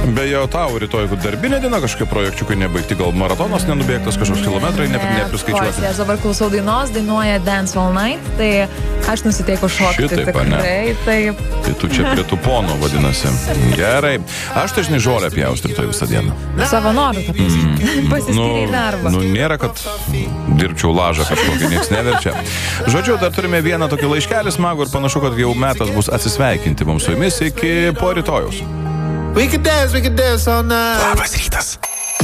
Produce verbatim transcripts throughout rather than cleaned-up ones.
Beje, tau rytoj, jeigu darbinė diena, kažkokie projekčiukai nebaigti, gal maratonas nenubėgtas, kažkoks kilometrai ne, nepriskaičiuoti. Aš dabar klausau dainos, dainuoja Dance All Night, tai aš nusiteiku šokti. Šitaip, tikrai, taip. Tai tu čia prie tų ponų vadinasi. Gerai. Aš tai žinai žolę pjausti rytoj visą dieną. Savo norų, kad mm, pasiskyrė nu, darbą. Nu, nėra, kad dirbčiau lažą kažkokį, nieks neverčia. Žodžiu, dar turime vieną tokį laiškelį smagų ir panašu, kad jau metas bus atsisveikinti mums su jumis iki po rytojaus. We could dance, we could dance all night. Labas rytas.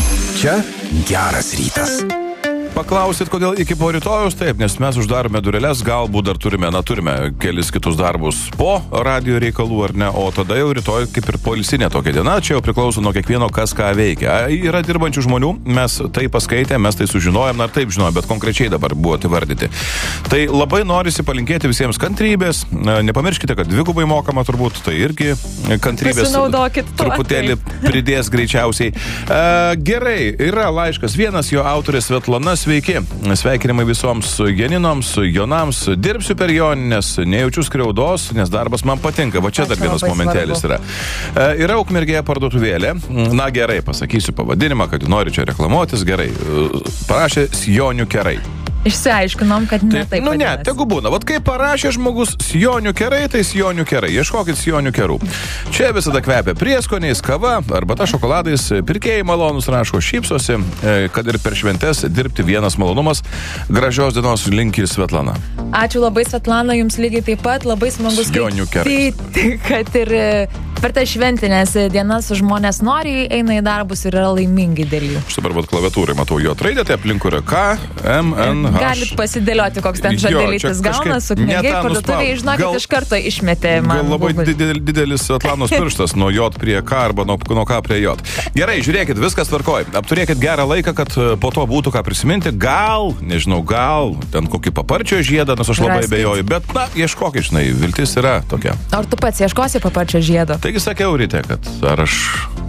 Čia geras rytas. Paklausit, kodėl iki po rytojus, taip, nes mes uždarome dureles, galbūt dar turime, na, turime kelis kitus darbus po radio reikalų, ar ne, o tada jau rytoj kaip ir poilsinė tokia diena, čia jau priklauso nuo kiekvieno, kas ką veikia. Yra dirbančių žmonių, mes tai paskaitė, mes tai sužinojom, ar taip žinojom, bet konkrečiai dabar buvo įvardyti. Tai labai norisi palinkėti visiems kantrybės, nepamirškite, kad dvigubai mokama turbūt, tai irgi kantrybės truputėlį pridės greičiausiai. E, gerai, yra laiškas vienas, jo autorė Svetlana. Sveiki, sveikinimai visoms Janinoms, Jonams, dirbsiu per Jonines, nejaučiu skriaudos, nes darbas man patinka, va čia dar vienas momentėlis yra. E, yra Ukmergėje parduotuvėlė, na gerai, pasakysiu pavadinimą, kad nori čia reklamuotis, gerai, parašė Sjonių kerai. Išsiaiškinom, kad ne taip. Nu ne, tegu būna. Vat kaip parašė žmogus Sjonių kerai, tai Sjonių kerai. Ieškokit Sjonių kerų. Čia visada kvepia prieskoniais, kava, arbata šokoladais, pirkėjai malonus rašo, šypsosi, kad ir per šventes dirbti vienas malonumas. Gražios dienos linki Svetlana. Ačiū labai, Svetlana, jums lygiai taip pat. Labai smagu skaityti, kad ir per tas šventinės dienas žmonės nori, eina į darbus ir yra laimingi dėl jų. Aš dabar vat klaviatūrai matau jo traidė, tai aplink yra K, M, N, H. Galit pasidėlioti, koks ten žadėlytis gauna su knygai, parduotuviai, žinokit, gal, iš karto išmetė man. Gal labai didel, didelis Atlanos pirštas nuo J prie K arba nuo, nuo K prie J. Gerai, žiūrėkit, viskas tvarkoj. Apturėkit gerą laiką, kad po to būtų ką prisiminti. Gal, nežinau, gal ten kokį paparčio žiedą, nes aš labai abejoju, bet na, ieškokit, žinai, viltis yra tokia. Ar tu pats ieškosi paparčio žiedo? Taigi sakiau ryte, kad ar aš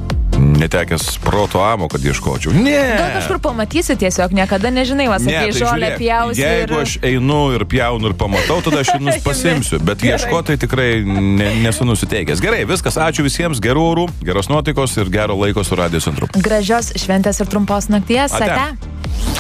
netekęs proto amo, kad ieškočiau. Ne. Gal kažkur pamatysi tiesiog, niekada nežinai, va, sakai, žolę pjausi. Jeigu ir... aš einu ir pjaunu ir pamatau, tada aš jums pasimsiu, bet ieškotai tikrai ne, nesu nusiteikęs. Gerai, viskas, ačiū visiems, gerų orų, geros nuotaikos ir gero laiko su Radio Centru. Gražios šventės ir trumpos nakties. Ate. Ate.